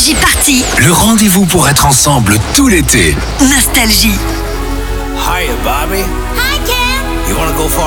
Nostalgie Party. Le rendez-vous pour être ensemble tout l'été. Nostalgie. Hiya, Bobby. Hi, Ken. You wanna go for